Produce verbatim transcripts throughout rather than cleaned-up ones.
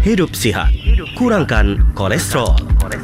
Hidup sihat, kurangkan kolesterol.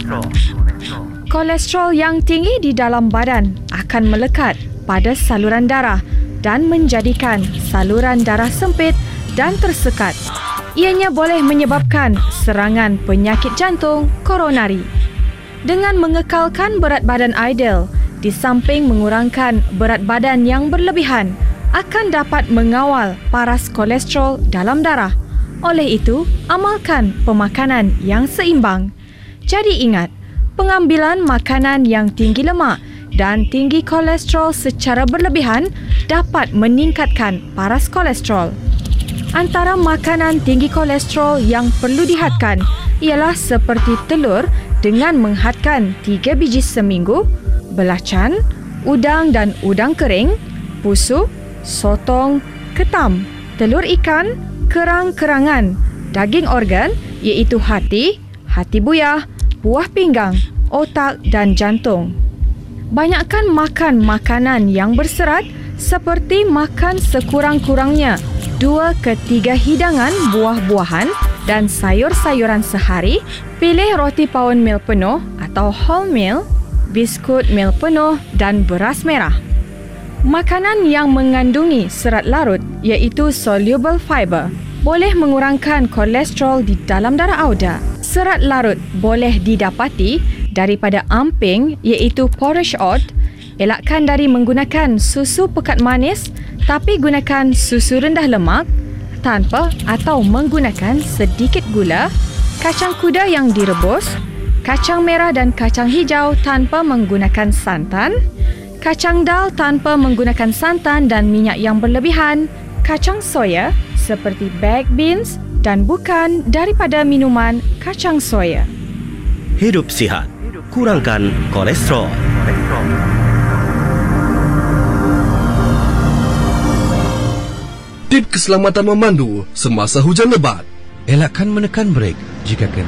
Kolesterol yang tinggi di dalam badan akan melekat pada saluran darah dan menjadikan saluran darah sempit dan tersekat. Ianya boleh menyebabkan serangan penyakit jantung koronari. Dengan mengekalkan berat badan ideal, di samping mengurangkan berat badan yang berlebihan, akan dapat mengawal paras kolesterol dalam darah. Oleh itu, amalkan pemakanan yang seimbang. Jadi ingat, pengambilan makanan yang tinggi lemak dan tinggi kolesterol secara berlebihan dapat meningkatkan paras kolesterol. Antara makanan tinggi kolesterol yang perlu dihadkan ialah seperti telur dengan menghadkan tiga biji seminggu, belacan, udang dan udang kering, pusu, sotong, ketam, telur ikan, kerang-kerangan, daging organ iaitu hati, hati buyah, buah pinggang, otak dan jantung. Banyakkan makan makanan yang berserat seperti makan sekurang-kurangnya dua ke tiga hidangan buah-buahan dan sayur-sayuran sehari. Pilih roti paun mil penuh atau wholemeal, biskut mil penuh dan beras merah. Makanan yang mengandungi serat larut iaitu soluble fiber boleh mengurangkan kolesterol di dalam darah anda. Serat larut boleh didapati daripada amping iaitu porridge oat. Elakkan dari menggunakan susu pekat manis, tapi gunakan susu rendah lemak tanpa atau menggunakan sedikit gula, kacang kuda yang direbus, kacang merah dan kacang hijau tanpa menggunakan santan, kacang dal tanpa menggunakan santan dan minyak yang berlebihan, kacang soya seperti baked beans dan bukan daripada minuman kacang soya. Hidup sihat, kurangkan kolesterol. Tip keselamatan memandu semasa hujan lebat. Elakkan menekan brek jika kereta